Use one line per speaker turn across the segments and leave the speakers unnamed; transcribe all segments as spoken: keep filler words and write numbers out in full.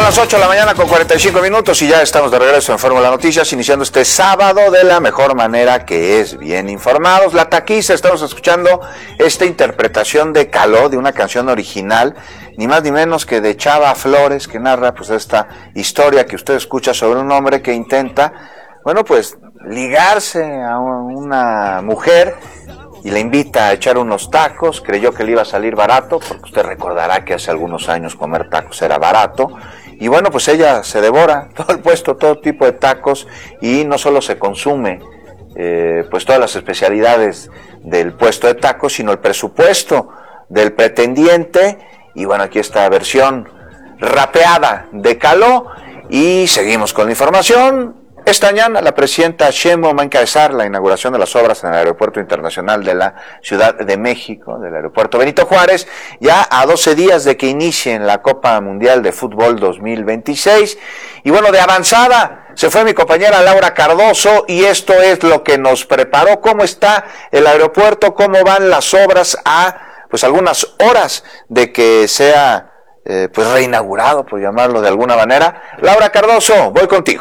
las ocho de la mañana con cuarenta y cinco minutos y ya estamos de regreso en Fórmula Noticias, iniciando este sábado de la mejor manera, que es bien informados. La taquiza, estamos escuchando esta interpretación de Caló, de una canción original, ni más ni menos que de Chava Flores, que narra pues esta historia que usted escucha sobre un hombre que intenta, bueno pues, ligarse a una mujer y le invita a echar unos tacos. Creyó que le iba a salir barato, porque usted recordará que hace algunos años comer tacos era barato, y bueno, pues ella se devora todo el puesto, todo tipo de tacos, y no solo se consume eh, pues todas las especialidades del puesto de tacos, sino el presupuesto del pretendiente. Y bueno, aquí está la versión rapeada de Caló, y seguimos con la información. Esta mañana la presidenta Sheinbaum va a encabezar la inauguración de las obras en el Aeropuerto Internacional de la Ciudad de México, del Aeropuerto Benito Juárez, ya a doce días de que inicien la Copa Mundial de Fútbol dos mil veintiséis. Y bueno, de avanzada se fue mi compañera Laura Cardoso, y esto es lo que nos preparó. ¿Cómo está el aeropuerto? ¿Cómo van las obras a pues algunas horas de que sea eh, pues reinaugurado, por llamarlo de alguna manera? Laura Cardoso, voy contigo.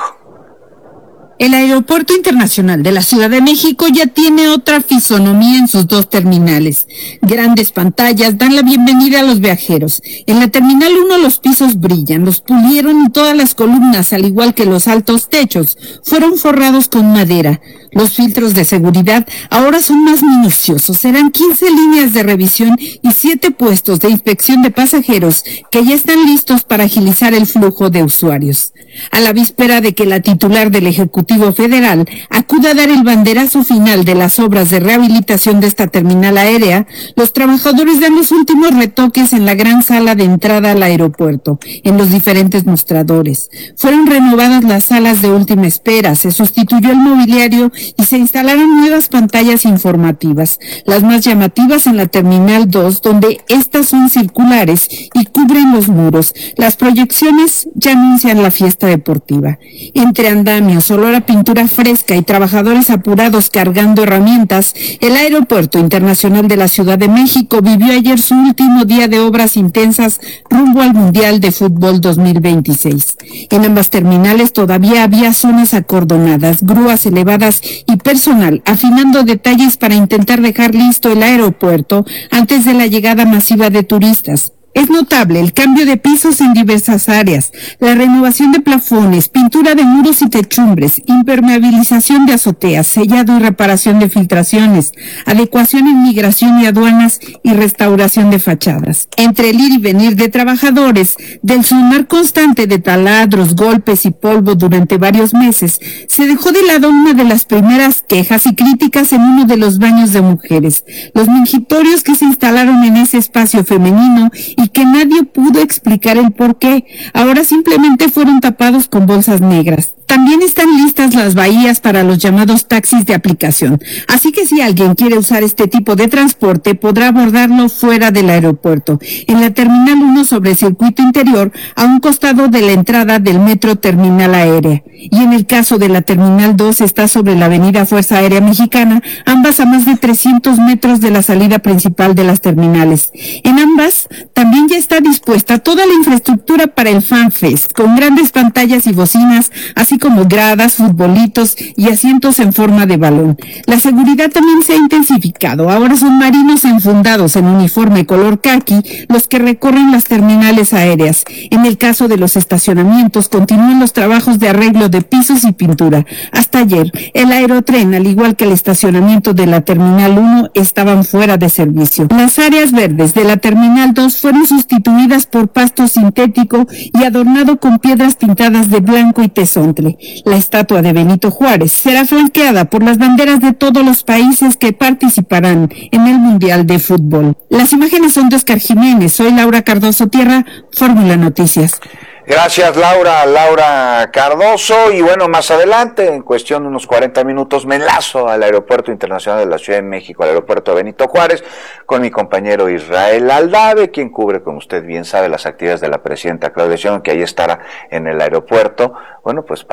El Aeropuerto Internacional de la Ciudad de México ya tiene otra fisonomía en sus dos terminales. Grandes pantallas dan la bienvenida a los viajeros. En la Terminal uno los pisos brillan, los pulieron y todas las columnas, al igual que los altos techos, fueron forrados con madera. Los filtros de seguridad ahora son más minuciosos. Serán quince líneas de revisión y siete puestos de inspección de pasajeros que ya están listos para agilizar el flujo de usuarios. A la víspera de que la titular del Ejecutivo Federal acuda a dar el banderazo final de las obras de rehabilitación de esta terminal aérea, los trabajadores dan los últimos retoques en la gran sala de entrada al aeropuerto, en los diferentes mostradores. Fueron renovadas las salas de última espera, se sustituyó el mobiliario y se instalaron nuevas pantallas informativas, las más llamativas en la Terminal dos, donde estas son circulares y cubren los muros. Las proyecciones ya anuncian la fiesta deportiva. Entre andamios, olor a pintura fresca y trabajadores apurados cargando herramientas, el Aeropuerto Internacional de la Ciudad de México vivió ayer su último día de obras intensas rumbo al Mundial de Fútbol dos mil veintiséis. En ambas terminales todavía había zonas acordonadas, grúas elevadas y personal afinando detalles para intentar dejar listo el aeropuerto antes de la llegada masiva de turistas. Es notable el cambio de pisos en diversas áreas, la renovación de plafones, pintura de muros y techumbres, impermeabilización de azoteas, sellado y reparación de filtraciones, adecuación en migración y aduanas y restauración de fachadas. Entre el ir y venir de trabajadores, del sumar constante de taladros, golpes y polvo durante varios meses, se dejó de lado una de las primeras quejas y críticas en uno de los baños de mujeres, los mingitorios que se instalaron en ese espacio femenino y que nadie pudo explicar el por qué. Ahora simplemente fueron tapados con bolsas negras. También están listas las bahías para los llamados taxis de aplicación, así que si alguien quiere usar este tipo de transporte podrá abordarlo fuera del aeropuerto, en la Terminal uno sobre el circuito interior, a un costado de la entrada del Metro Terminal Aérea, y en el caso de la Terminal dos está sobre la Avenida Fuerza Aérea Mexicana, ambas a más de trescientos metros de la salida principal de las terminales. En ambas también ya está dispuesta toda la infraestructura para el Fan Fest, con grandes pantallas y bocinas, así como gradas, futbolitos y asientos en forma de balón. La seguridad también se ha intensificado. Ahora son marinos enfundados en uniforme color caqui los que recorren las terminales aéreas. En el caso de los estacionamientos, continúan los trabajos de arreglo de pisos y pintura. Hasta ayer, el aerotren, al igual que el estacionamiento de la Terminal uno, estaban fuera de servicio. Las áreas verdes de la Terminal dos fueron sustituidas por pasto sintético y adornado con piedras pintadas de blanco y tezontle. La estatua de Benito Juárez será flanqueada por las banderas de todos los países que participarán en el Mundial de Fútbol. Las imágenes son de Oscar Jiménez. Soy Laura Cardoso Tierra, Fórmula Noticias.
Gracias, Laura, Laura Cardoso. Y bueno, más adelante, en cuestión de unos cuarenta minutos, me enlazo al Aeropuerto Internacional de la Ciudad de México, al Aeropuerto Benito Juárez, con mi compañero Israel Aldave, quien cubre, como usted bien sabe, las actividades de la presidenta Claudia Sheinbaum, que ahí estará en el aeropuerto, bueno, pues para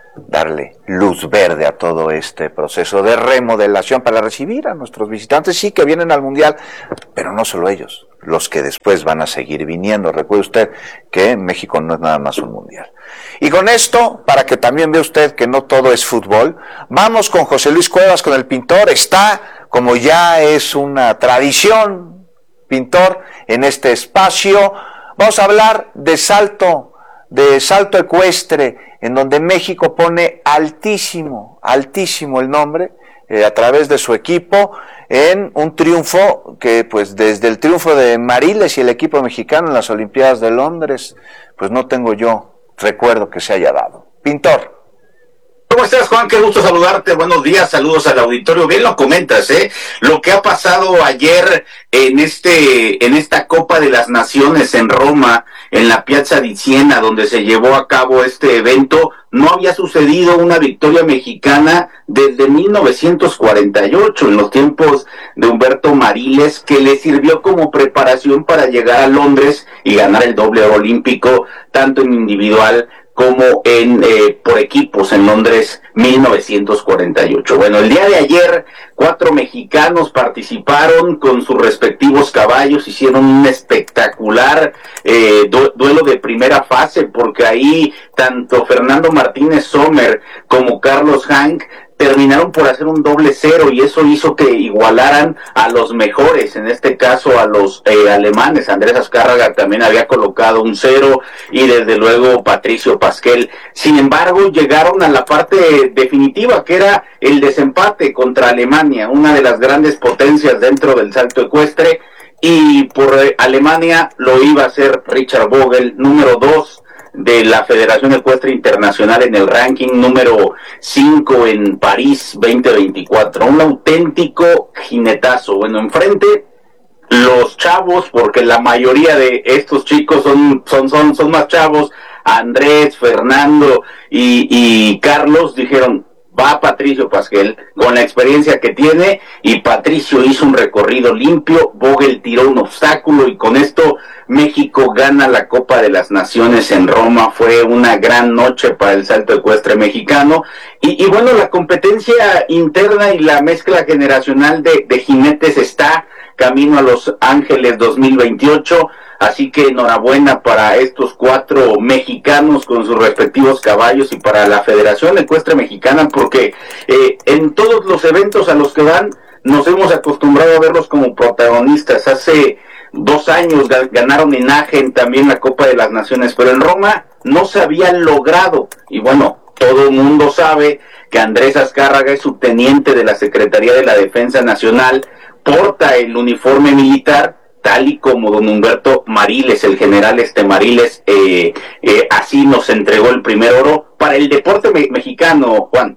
darle luz verde a todo este proceso de remodelación para recibir a nuestros visitantes, sí, que vienen al Mundial, pero no solo ellos, los que después van a seguir viniendo. Recuerde usted que México no es nada más un Mundial. Y con esto, para que también vea usted que no todo es fútbol, vamos con José Luis Cuevas, con el pintor. Está, como ya es una tradición, pintor, en este espacio. Vamos a hablar de salto, de salto ecuestre, en donde México pone altísimo, altísimo el nombre, eh, a través de su equipo, en un triunfo que, pues, desde el triunfo de Mariles y el equipo mexicano en las Olimpiadas de Londres, pues no tengo yo recuerdo que se haya dado. Pintor.
¿Cómo estás, Juan? Qué gusto saludarte. Buenos días, saludos al auditorio. Bien lo comentas, ¿eh? Lo que ha pasado ayer en este, en esta Copa de las Naciones en Roma, en la Piazza di Siena, donde se llevó a cabo este evento, no había sucedido una victoria mexicana desde mil novecientos cuarenta y ocho, en los tiempos de Humberto Mariles, que le sirvió como preparación para llegar a Londres y ganar el doble oro olímpico, tanto en individual como en eh, por equipos en Londres mil novecientos cuarenta y ocho. Bueno, el día de ayer cuatro mexicanos participaron con sus respectivos caballos, hicieron un espectacular eh, du- duelo de primera fase, porque ahí tanto Fernando Martínez Sommer como Carlos Hank terminaron por hacer un doble cero, y eso hizo que igualaran a los mejores, en este caso a los eh, alemanes. Andrés Azcárraga también había colocado un cero, y desde luego Patricio Pasquel. Sin embargo, llegaron a la parte definitiva, que era el desempate contra Alemania, una de las grandes potencias dentro del salto ecuestre, y por eh, Alemania lo iba a hacer Richard Vogel, número dos de la Federación Ecuestre Internacional en el ranking, número cinco en París veinte veinticuatro. Un auténtico jinetazo. Bueno, enfrente los chavos, porque la mayoría de estos chicos son son son son más chavos, Andrés, Fernando y, y Carlos, dijeron: va Patricio Pasquel, con la experiencia que tiene, y Patricio hizo un recorrido limpio, Vogel tiró un obstáculo, y con esto México gana la Copa de las Naciones en Roma. Fue una gran noche para el salto ecuestre mexicano, y, y bueno, la competencia interna y la mezcla generacional de, de jinetes está camino a Los Ángeles dos mil veintiocho, así que enhorabuena para estos cuatro mexicanos con sus respectivos caballos, y para la Federación Ecuestre Mexicana, porque eh, en todos los eventos a los que van nos hemos acostumbrado a verlos como protagonistas. Hace dos años ganaron en Agen también la Copa de las Naciones, pero en Roma no se había logrado, y bueno, todo el mundo sabe que Andrés Azcárraga es subteniente de la Secretaría de la Defensa Nacional, porta el uniforme militar, tal y como don Humberto Mariles, el general este Mariles, eh, eh, así nos entregó el primer oro para el deporte me- mexicano, Juan.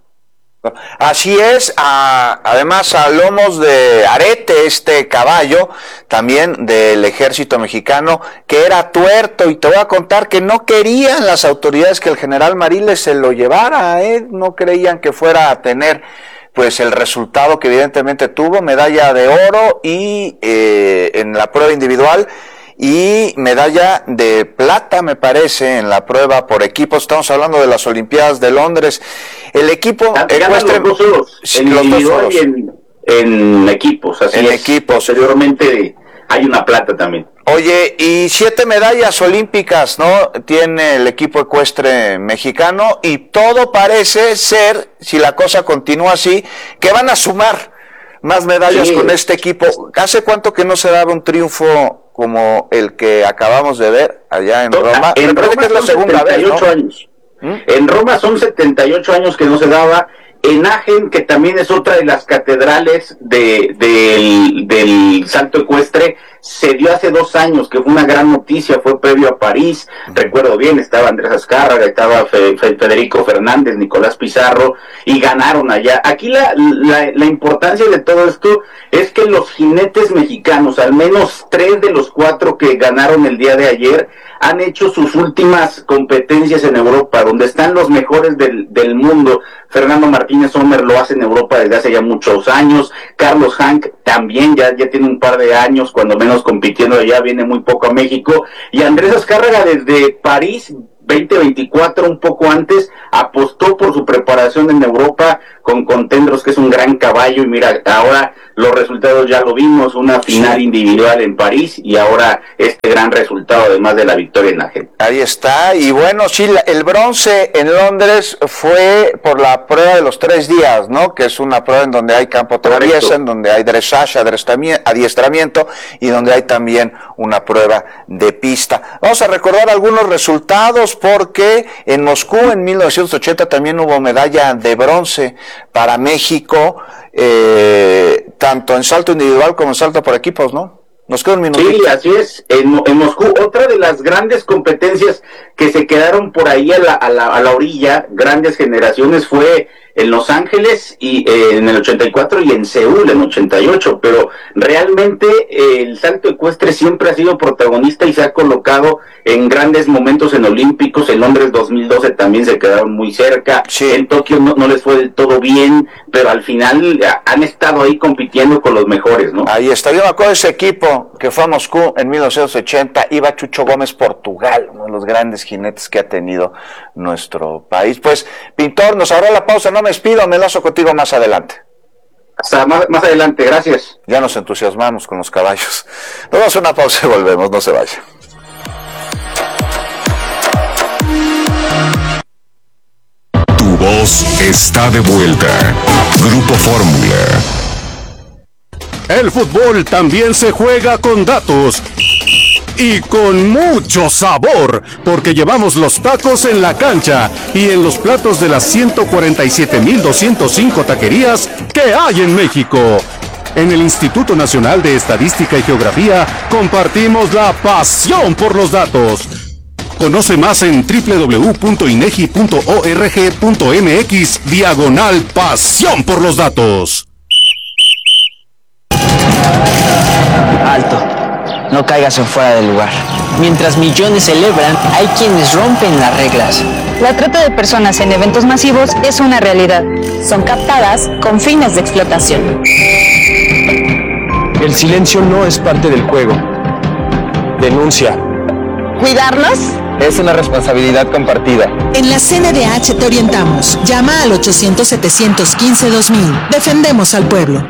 Así es, a, además a lomos de Arete, este caballo, también del ejército mexicano, que era tuerto, y te voy a contar que no querían las autoridades que el general Mariles se lo llevara, ¿eh? No creían que fuera a tener pues el resultado que evidentemente tuvo, medalla de oro y eh, en la prueba individual, y medalla de plata, me parece, en la prueba por equipos. Estamos hablando de las Olimpiadas de Londres. El equipo
ecuestre, los dos oros, en los individual dos oros. Y en, en equipos, así
en
es.
equipos.
Posteriormente hay una plata también.
Oye, y siete medallas olímpicas, ¿no?, tiene el equipo ecuestre mexicano, y todo parece ser, si la cosa continúa así, que van a sumar más medallas sí. con este equipo. ¿Hace cuánto que no se daba un triunfo como el que acabamos de ver allá en Roma?
En
Me
Roma
que es la segunda vez, ¿no?
años. ¿Mm? En Roma son setenta y ocho años que no se daba. En Agen, que también es otra de las catedrales de, de, del, del salto ecuestre, se dio hace dos años, que fue una gran noticia, fue previo a París. Uh-huh. Recuerdo bien, estaba Andrés Azcárraga, estaba Fe, Fe, Federico Fernández, Nicolás Pizarro, y ganaron allá. Aquí la, la, la importancia de todo esto es que los jinetes mexicanos, al menos tres de los cuatro que ganaron el día de ayer, han hecho sus últimas competencias en Europa, donde están los mejores del, del mundo. Fernando Martínez Sommer lo hace en Europa desde hace ya muchos años. Carlos Hank también ya, ya tiene un par de años, cuando menos compitiendo allá, viene muy poco a México. Y Andrés Azcárraga desde París veinte veinticuatro, un poco antes, apostó por su preparación en Europa con Contendros, que es un gran caballo, y mira, ahora los resultados ya lo vimos, una final individual en París y ahora este gran resultado además de la victoria en la gente.
Ahí está, y bueno, sí, el bronce en Londres fue por la prueba de los tres días, ¿no? Que es una prueba en donde hay campo traviesa, en donde hay dressage, adiestramiento y donde hay también una prueba de pista. Vamos a recordar algunos resultados porque en Moscú en mil novecientos ochenta también hubo medalla de bronce para México, eh, tanto en salto individual como en salto por equipos, ¿no? Nos queda un minutito.
Sí, así es, en, en Moscú, otra de las grandes competencias que se quedaron por ahí a la, a la, a la orilla, grandes generaciones, fue en Los Ángeles y eh, en el ochenta y cuatro y en Seúl en ochenta y ocho, pero realmente eh, el salto ecuestre siempre ha sido protagonista y se ha colocado en grandes momentos en Olímpicos. En Londres dos mil doce también se quedaron muy cerca, sí. En Tokio no, no les fue del todo bien, pero al final han estado ahí compitiendo con los mejores, ¿no?
Ahí está, yo me acuerdo de ese equipo que fue a Moscú en mil novecientos ochenta, iba Chucho Gómez Portugal, uno de los grandes jinetes que ha tenido nuestro país. Pues, Pintor, nos habrá la pausa, no me despido, me enlazo contigo más adelante.
Hasta más, más adelante, gracias.
Ya nos entusiasmamos con los caballos. Nos vamos a una pausa y volvemos, no se vaya.
Tu voz está de vuelta. Grupo Fórmula.
El fútbol también se juega con datos. Y con mucho sabor, porque llevamos los tacos en la cancha y en los platos de las ciento cuarenta y siete mil doscientos cinco taquerías que hay en México. En el Instituto Nacional de Estadística y Geografía compartimos la pasión por los datos. Conoce más en doble u doble u doble u punto inegi punto org punto mx diagonal pasión por los datos.
Alto. No caigas en fuera del lugar. Mientras millones celebran, hay quienes rompen las reglas.
La trata de personas en eventos masivos es una realidad. Son captadas con fines de explotación.
El silencio no es parte del juego. Denuncia.
¿Cuidarlos?
Es una responsabilidad compartida.
En la C N D H te orientamos. Llama al ochocientos, setecientos quince, dos mil. Defendemos al pueblo.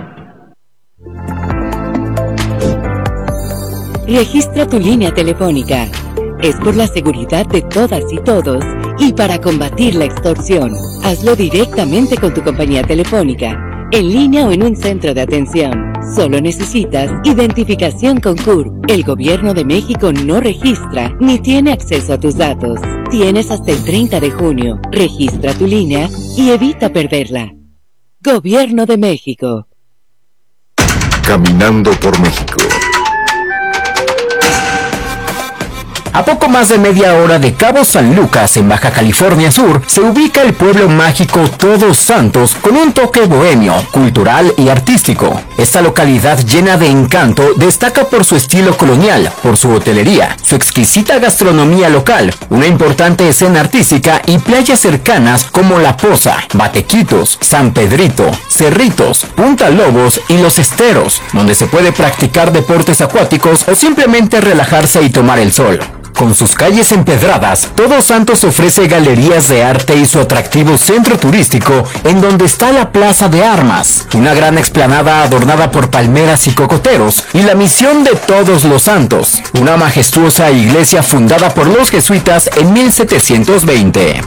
Registra tu línea telefónica. Es por la seguridad de todas y todos y para combatir la extorsión. Hazlo directamente con tu compañía telefónica, en línea o en un centro de atención. Solo necesitas identificación con C U R P. El Gobierno de México no registra ni tiene acceso a tus datos. Tienes hasta el treinta de junio. Registra tu línea y evita perderla. Gobierno de México.
Caminando por México.
A poco más de media hora de Cabo San Lucas, en Baja California Sur, se ubica el pueblo mágico Todos Santos con un toque bohemio, cultural y artístico. Esta localidad llena de encanto destaca por su estilo colonial, por su hotelería, su exquisita gastronomía local, una importante escena artística y playas cercanas como La Poza, Batequitos, San Pedrito, Cerritos, Punta Lobos y Los Esteros, donde se puede practicar deportes acuáticos o simplemente relajarse y tomar el sol. Con sus calles empedradas, Todos Santos ofrece galerías de arte y su atractivo centro turístico, en donde está la Plaza de Armas, una gran explanada adornada por palmeras y cocoteros, y la Misión de Todos los Santos, una majestuosa iglesia fundada por los jesuitas en mil setecientos veinte.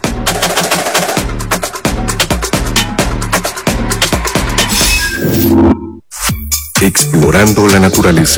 Explorando la naturaleza.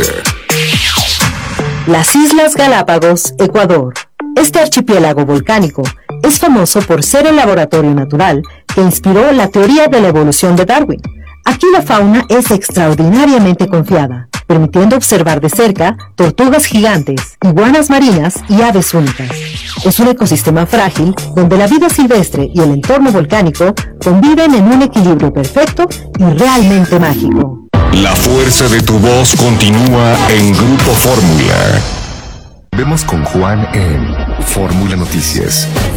Las Islas Galápagos, Ecuador. Este archipiélago volcánico es famoso por ser el laboratorio natural que inspiró la teoría de la evolución de Darwin. Aquí la fauna es extraordinariamente confiada, permitiendo observar de cerca tortugas gigantes, iguanas marinas y aves únicas. Es un ecosistema frágil donde la vida silvestre y el entorno volcánico conviven en un equilibrio perfecto y realmente mágico.
La fuerza de tu voz continúa en Grupo Fórmula. Vemos con Juan en Fórmula Noticias.